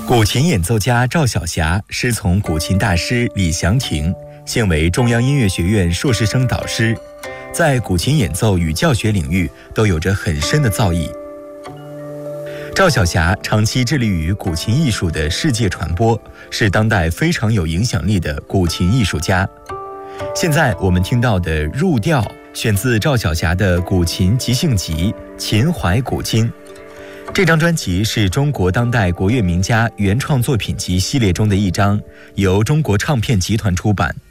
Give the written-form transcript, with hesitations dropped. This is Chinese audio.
古琴演奏家赵晓霞师从古琴大师李祥霆，现为中央音乐学院硕士生导师，在古琴演奏与教学领域都有着很深的造诣。赵晓霞长期致力于古琴艺术的世界传播，是当代非常有影响力的古琴艺术家。现在我们听到的《入调》选自赵晓霞的《古琴即兴集·秦淮古今》。这张专辑是中国当代国乐名家原创作品集系列中的一张，由中国唱片集团出版。